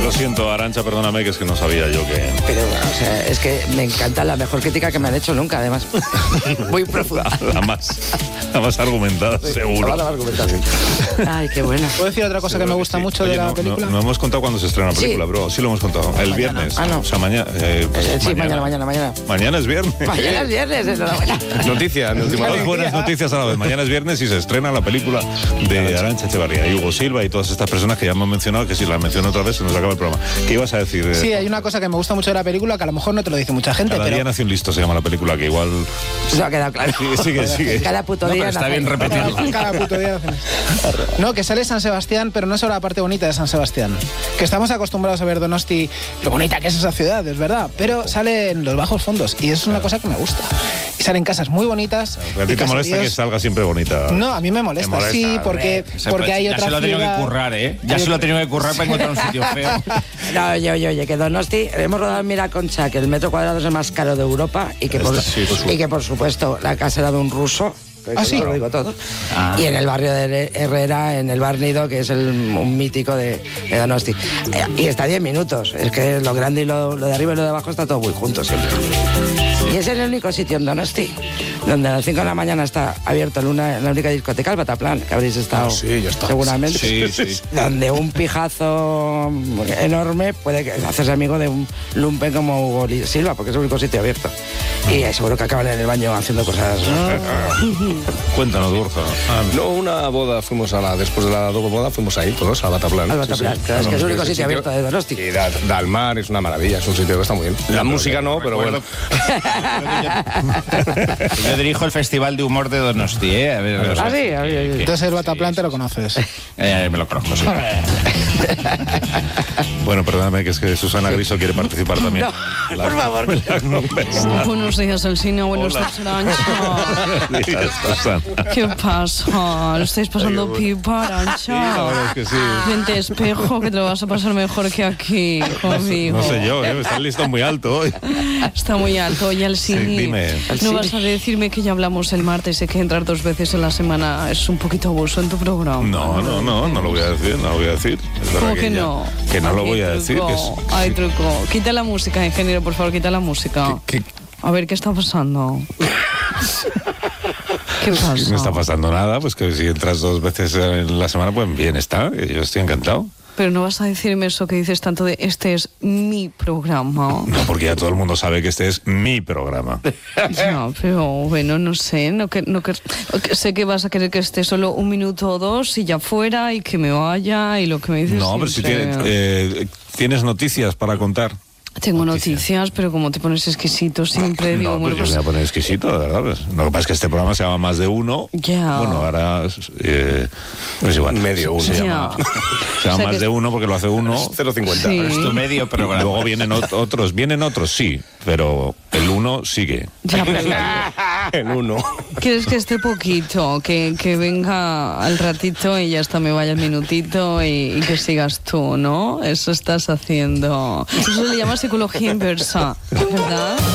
Lo siento, Arantxa, perdóname, que es que no sabía yo que... Pero, o sea, es que me encanta, la mejor crítica que me han hecho nunca, además. Muy profunda. La más argumentada, seguro. La más argumentada. Ay, qué bueno. ¿Puedo decir otra cosa que me gusta mucho de la película? No hemos contado cuándo se estrena la película, bro. Sí lo hemos contado. El viernes. Ah, no. O sea, mañana. Sí, mañana. Mañana es viernes. Mañana es viernes, enhorabuena. Noticias, dos buenas noticias a la vez. Mañana es viernes y se estrena la película de Arantxa Echevarría y Hugo Silva y todas estas personas que ya hemos mencionado, que si las menciono otra vez se nos acaba el programa. ¿Qué ibas a decir? Sí, hay una cosa que me gusta mucho de la película que a lo mejor no te lo dice mucha gente, Cada día nace un listo, se llama la película, que igual... Eso ha quedado claro. Sigue. Cada puto día está bien repetirlo. Cada puto día hacen eso. No, que sale San Sebastián, pero no es solo la parte bonita de San Sebastián. Que estamos acostumbrados a ver Donosti, lo bonita que es esa ciudad, es verdad, pero sale en los bajos fondos y es una cosa que me gusta. Y salen casas muy bonitas. ¿A ti te molesta que salga siempre bonita? No, a mí me molesta, sí, porque hay otra ciudad... Ya se lo ha tenido que currar, ¿eh? Ya se lo ha tenido que currar para encontrar un sitio feo. No, oye, que Donosti, hemos rodado en Miraconcha, que el metro cuadrado es el más caro de Europa y que por supuesto la casa era de un ruso. Sí. Lo digo todo. Y en el barrio de Herrera, en el Bar Nido, que es un mítico de Donosti. Y está a 10 minutos. Es que lo grande y lo de arriba y lo de abajo está todo muy junto siempre. Y es el único sitio en Donosti donde a las 5 de la mañana está abierto la única discoteca, el Bataplan, que habréis estado seguramente. Sí. Donde un pijazo enorme puede hacerse amigo de un lumpen como Hugo Silva, porque es el único sitio abierto. Y seguro que acaban en el baño haciendo cosas... Cuéntanos, Borja. No, una boda después de la doble boda fuimos ahí todos, al Bataplan. Al Bataplan, claro, es que es el único sitio abierto de Donosti. Y da al mar, es una maravilla, es un sitio que está muy bien. La música no, pero bueno. Yo dirijo el Festival de Humor de Donosti, ¿eh? A ver, ¿Ah, sí? Entonces el Bataplan te lo conoces. Me lo conozco, sí. Bueno, perdóname, que es que Susana Griso quiere participar también. No, por favor. Buenos días, Alsina. Buenos días, Arantxa. ¿Qué pasa? ¿Lo estáis pasando pipa, Arantxa? Sí, la verdad es que sí. Vente, espejo, que te lo vas a pasar mejor que aquí conmigo. No sé yo, está el listón muy alto hoy. Está muy alto. Y Alsini, Sí, dime. ¿no vas a decirme que ya hablamos el martes y que entrar 2 veces en la semana es un poquito abuso en tu programa? No lo voy a decir, Es verdad ¿Cómo que no? Que no lo voy a decir. Hay truco. Quita la música, ingeniero, por favor, quita la música. A ver, ¿qué está pasando? ¿Qué pasa? No está pasando nada, pues que si entras 2 veces en la semana, pues bien está, yo estoy encantado. Pero no vas a decirme eso que dices tanto de este es mi programa. No, porque ya todo el mundo sabe que este es mi programa. Ya, pero bueno, no sé, sé que vas a querer que esté solo 1 minuto o 2 y ya fuera y que me vaya y lo que me dices. No, pero si tienes noticias para contar. Tengo noticias, pero como te pones exquisito siempre, digo, No, bueno, pues yo me voy a poner exquisito, de verdad. Pues. Lo que pasa es que este programa se llama Más de Uno. Ya. Bueno, ahora es igual. Medio uno. Se llama Más de Uno porque lo hace uno. 0,50. Sí. Es tu medio programa. Luego vienen otros, sí, pero el uno sigue. ya, pero En uno. ¿quieres que esté poquito? Que venga al ratito y ya hasta me vaya el minutito y que sigas tú, ¿no? Eso estás haciendo. Eso se le llama psicología inversa, ¿verdad?